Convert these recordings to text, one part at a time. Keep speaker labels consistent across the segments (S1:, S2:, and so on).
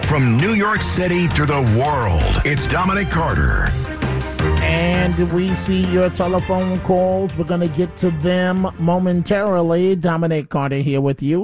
S1: From New York City to the world, it's Dominic Carter.
S2: And we see your telephone calls. We're going to get to them momentarily. Dominic Carter here with you,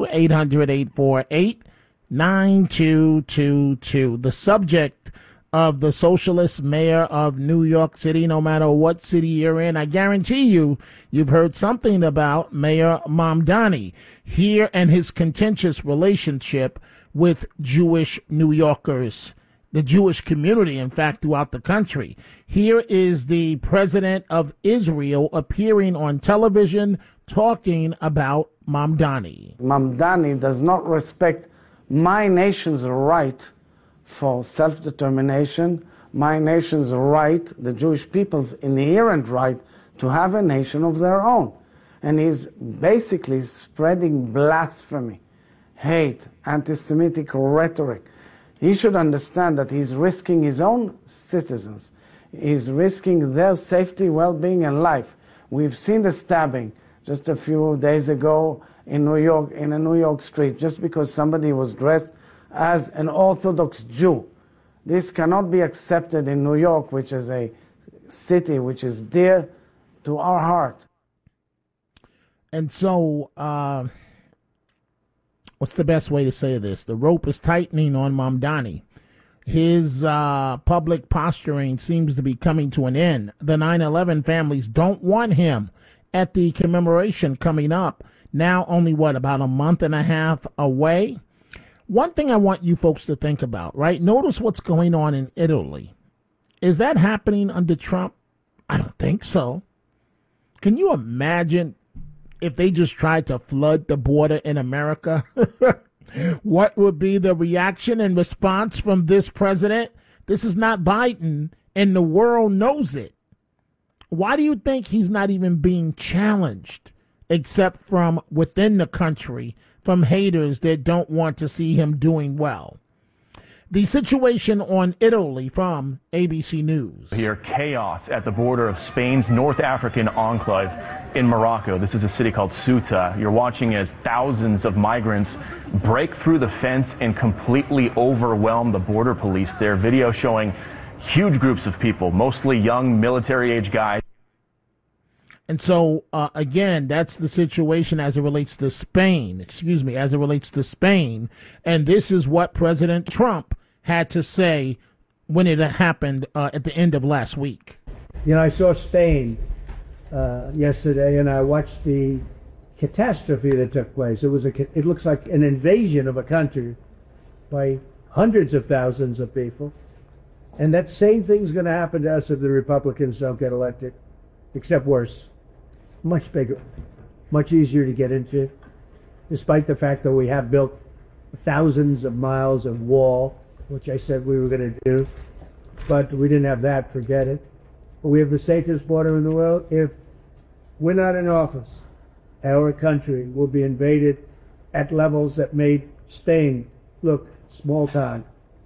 S2: 800-848-9222. The subject of the socialist mayor of New York City, no matter what city you're in, I guarantee you've heard something about Mayor Mamdani here and his contentious relationship with Jewish New Yorkers, the Jewish community, in fact, throughout the country. Here is the president of Israel appearing on television talking about Mamdani.
S3: Mamdani does not respect my nation's right for self-determination, my nation's right, the Jewish people's inherent right to have a nation of their own. And he's basically spreading blasphemy, hate, anti-Semitic rhetoric. He should understand that he's risking his own citizens. He's risking their safety, well-being, and life. We've seen the stabbing just a few days ago in New York, in a New York street, just because somebody was dressed as an Orthodox Jew. This cannot be accepted in New York, which is a city which is dear to our heart.
S2: And so, what's the best way to say this? The rope is tightening on Mamdani. His public posturing seems to be coming to an end. The 9/11 families don't want him at the commemoration coming up. Now only, about a month and a half away? One thing I want you folks to think about, right? Notice what's going on in Italy. Is that happening under Trump? I don't think so. Can you imagine if they just tried to flood the border in America? What would be the reaction and response from this president? This is not Biden, and the world knows it. Why do you think he's not even being challenged, except from within the country, from haters that don't want to see him doing well? The situation on Italy from ABC News.
S4: Here, chaos at the border of Spain's North African enclave in Morocco. This is a city called Ceuta. You're watching as thousands of migrants break through the fence and completely overwhelm the border police. Their video showing huge groups of people, mostly young military-age guys.
S2: And so, again, that's the situation as it relates to Spain. And this is what President Trump had to say when it happened at the end of last week.
S5: You know, I saw Spain yesterday, and I watched the catastrophe that took place. It looks like an invasion of a country by hundreds of thousands of people. And that same thing's going to happen to us if the Republicans don't get elected, except worse. Much bigger, much easier to get into, despite the fact that we have built thousands of miles of wall, which I said we were going to do, but we didn't have that, forget it. But we have the safest border in the world. If we're not in office, our country will be invaded at levels that made Spain look small time.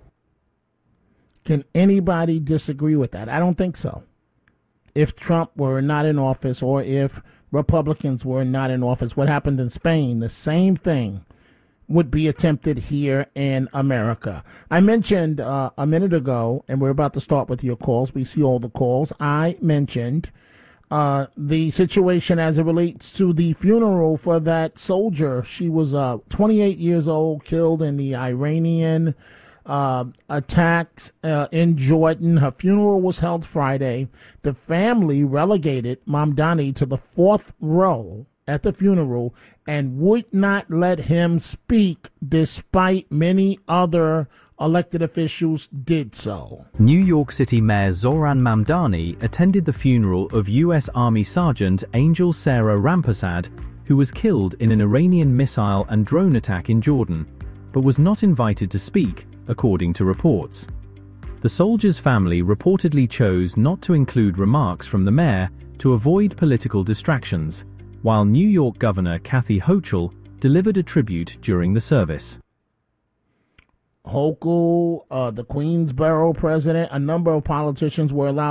S2: Can anybody disagree with that? I don't think so. If Trump were not in office, or if Republicans were not in office, what happened in Spain, the same thing would be attempted here in America. I mentioned a minute ago, and we're about to start with your calls. We see all the calls. I mentioned the situation as it relates to the funeral for that soldier. She was 28 years old, killed in the Iranian attacks in Jordan. Her funeral was held Friday. The family relegated Mamdani to the fourth row at the funeral and would not let him speak, despite many other elected officials did so.
S6: New York City Mayor Zohran Mamdani attended the funeral of U.S. Army Sergeant Angel Sarah Rampersad, who was killed in an Iranian missile and drone attack in Jordan, but was not invited to speak, according to reports. The soldier's family reportedly chose not to include remarks from the mayor to avoid political distractions, while New York Governor Kathy Hochul delivered a tribute during the service.
S2: Hochul, the Queensboro president, a number of politicians were allowed